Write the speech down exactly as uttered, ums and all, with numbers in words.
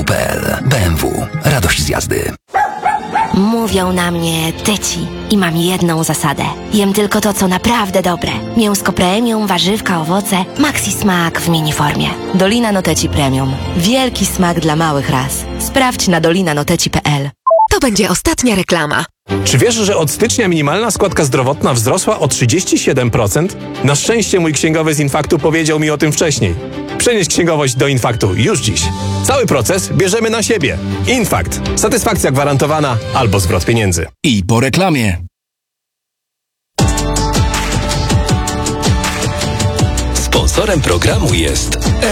kropka p l. B M W. Radość z jazdy. Mówią na mnie tyci i mam jedną zasadę. Jem tylko to, co naprawdę dobre. Mięsko premium, warzywka, owoce, maxi smak w miniformie. Dolina Noteci Premium. Wielki smak dla małych ras. Sprawdź na dolina noteci kropka p l. To będzie ostatnia reklama. Czy wiesz, że od stycznia minimalna składka zdrowotna wzrosła o trzydzieści siedem procent? Na szczęście mój księgowy z Infaktu powiedział mi o tym wcześniej. Przenieś księgowość do Infaktu już dziś. Cały proces bierzemy na siebie. Infakt. Satysfakcja gwarantowana albo zwrot pieniędzy. I po reklamie. Sponsorem programu jest